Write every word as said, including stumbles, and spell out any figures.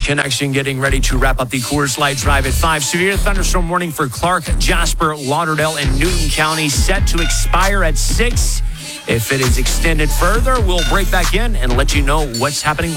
Connection getting ready to wrap up the Coors Light Drive at five. Severe thunderstorm warning for Clark, Jasper, Lauderdale, and Newton County set to expire at six. If it is extended further, we'll break back in and let you know what's happening.